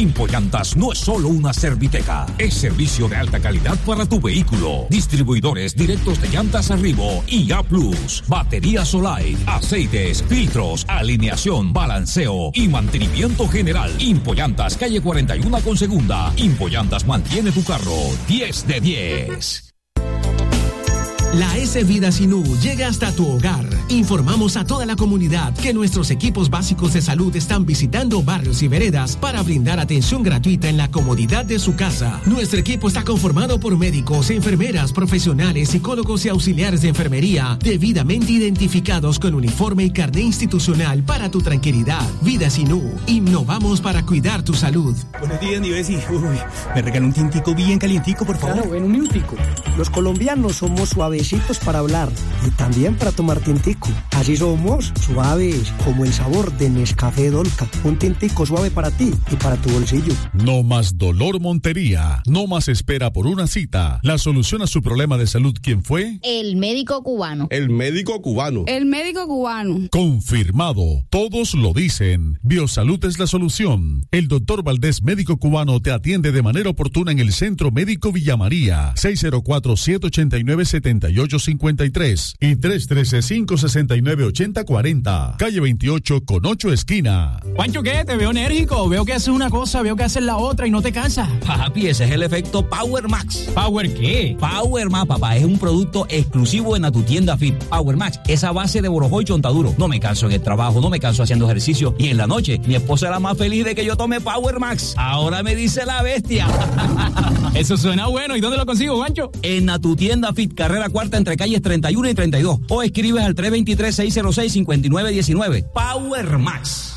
Impoliantas no es solo una serviteca, es servicio de alta calidad para tu vehículo. Distribuidores directos de llantas Arrivo y A+, baterías Solite, aceites, filtros, alineación, balanceo y mantenimiento general. Impoliantas, calle 41 con segunda. Impoliantas mantiene tu carro 10 de 10. La S-Vida Sinú llega hasta tu hogar. Informamos a toda la comunidad que nuestros equipos básicos de salud están visitando barrios y veredas para brindar atención gratuita en la comodidad de su casa. Nuestro equipo está conformado por médicos, enfermeras, profesionales, psicólogos y auxiliares de enfermería debidamente identificados con uniforme y carnet institucional para tu tranquilidad. Vida Sinú, innovamos para cuidar tu salud. Buenos días, mi Besi. Me regaló un tintico bien calientico, por favor. Claro, en un minutico. Los colombianos somos suavecitos para hablar y también para tomar tintico. Así somos suaves, como el sabor de Nescafé Dolca. Un tintico suave para ti y para tu bolsillo. No más dolor Montería. No más espera por una cita. La solución a su problema de salud, ¿quién fue? El médico cubano. El médico cubano. El médico cubano. Confirmado. Todos lo dicen. Biosalud es la solución. El doctor Valdés, médico cubano, te atiende de manera oportuna en el Centro Médico Villa María. 604-789-7853 y 313-569-8040. Calle 28 con 8 esquina. Juancho, ¿qué? Te veo enérgico. Veo que haces una cosa, veo que haces la otra y no te cansas. Papi, ese es el efecto Power Max. ¿Power qué? Power Max, papá. Es un producto exclusivo en tu tienda Fit. Power Max, esa base de borojó y chontaduro. No me canso en el trabajo, no me canso haciendo ejercicio. Y en la noche, mi esposa era más feliz de que yo tome Power Max. Ahora me dice la bestia. Eso suena bueno. ¿Y dónde lo consigo, Juancho? En tu tienda Fit, carrera cuarta entre calles 31 y 32. O escribes al 323-606-5919. Power Max.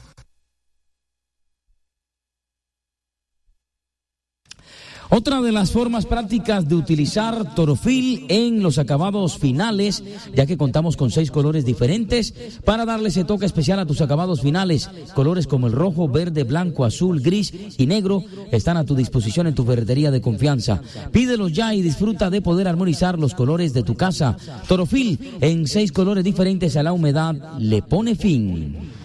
Otra de las formas prácticas de utilizar Torofil en los acabados finales, ya que contamos con 6 colores diferentes para darle ese toque especial a tus acabados finales. Colores como el rojo, verde, blanco, azul, gris y negro están a tu disposición en tu ferretería de confianza. Pídelos ya y disfruta de poder armonizar los colores de tu casa. Torofil en 6 colores diferentes a la humedad le pone fin.